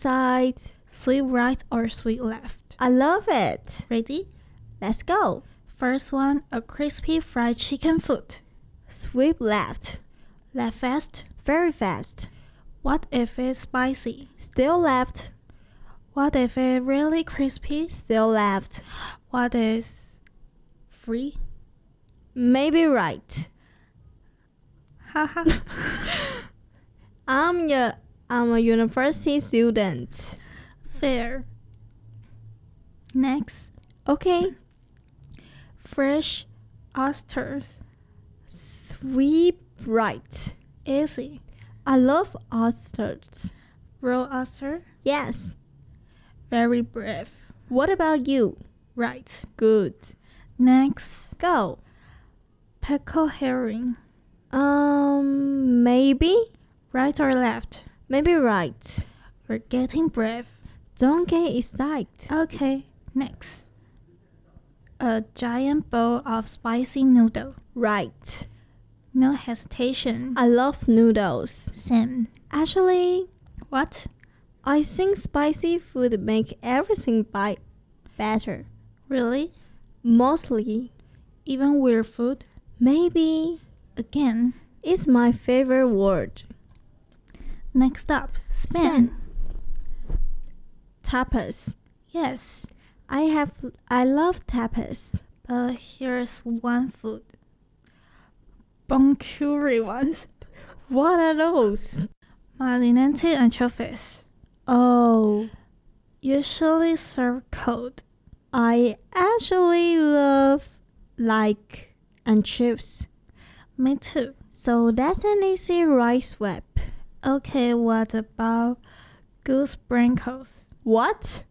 side. Sweet right or sweet left? I love it. Ready? Let's go. First one, a crispy fried chicken foot. Sweep left. Left fast. Very fast. What if it's spicy? Still left. What if it's really crispy? Still left. What is free? Maybe right. Haha. I'm a university student. Fair. Next, Okay. fresh oysters. Sweep right. Easy. I love oysters. Raw oyster. Yes. Very brave. What about you? Right. Good. Next, Go. pickled herring. Maybe? Right or left? Maybe right. We're getting brave. Don't get excited. Okay, next. A giant bowl of spicy noodle. Right. No hesitation. I love noodles. Same. Actually, What? I think spicy food make everything better. Really? Mostly. Even weird food? Maybe. Again. It's my favorite word. Next up, Spain. Tapas. Yes, I love tapas. but here's one food. Bon curry ones. What are those? Marinate anchovies. Oh, Usually served cold. I actually love like and chips. Me too. So that's an easy rice swap. Okay, what about goose sprinkles? What?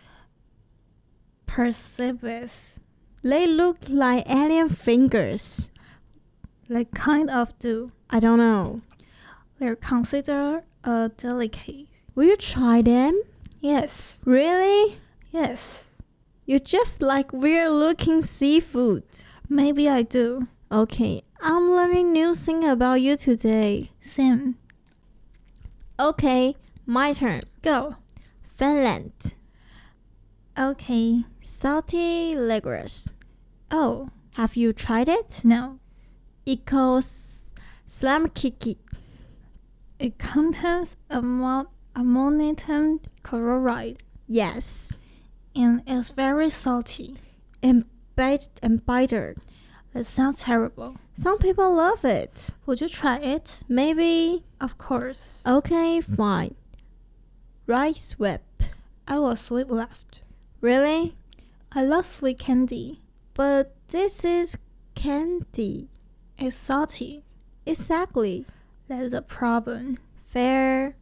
Percebes. They look like alien fingers. They kind of do. I don't know. They're considered a delicacy. Will you try them? Yes, Really? yes. You just like weird looking seafood. Maybe I do. Okay, I'm learning new thing about you today. Same. Okay, my turn. Go. Finland. Okay. Salty licorice. Oh, Have you tried it? no. It calls slamkiki. It contains ammonium chloride Yes. and is very salty. And bitter. That sounds terrible. Some people love it. Would you try it? Maybe. Of course. Okay, fine. Rice whip. I will sweep left. Really? I love sweet candy. But this is candy. It's salty. Exactly. That's the problem. Fair.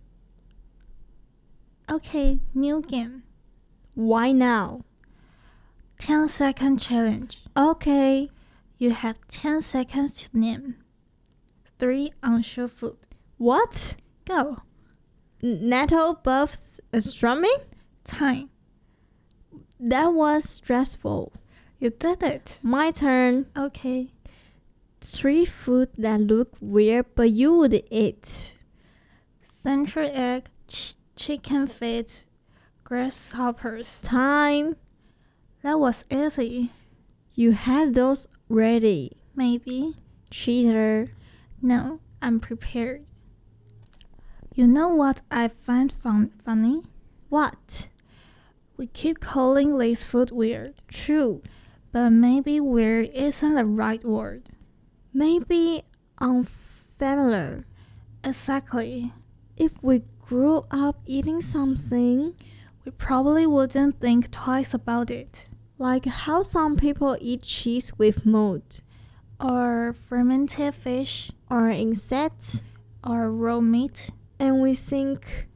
Okay, new game. Why now? 10-second challenge. Okay. You have 10 seconds to name 3 unsure food. What? Go. Nettle buffs strumming? Time. That was stressful. You did it. My turn. Okay. 3 food that look weird but you would eat. Century egg, chicken feet, grasshoppers. Time. That was easy. You had those ready. Maybe. Cheater. No, I'm prepared. You know what I find funny? What? We keep calling this food weird, True. but maybe weird isn't the right word. Maybe unfamiliar. Exactly. If we grew up eating something, We probably wouldn't think twice about it. like how some people eat cheese with mold, Or fermented fish, or insects, or raw meat. and we think,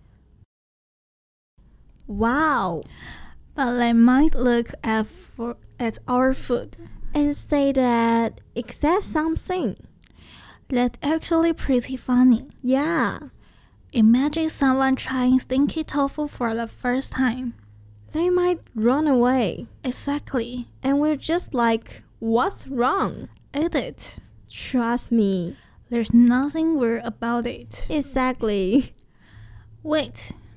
wow, But they might look at our food. and say that it's that something. That's actually pretty funny. Yeah, Imagine someone trying stinky tofu for the first time. they might run away. Exactly. And we're just like, what's wrong? Eat it. Trust me. There's nothing weird about it. Exactly. Wait,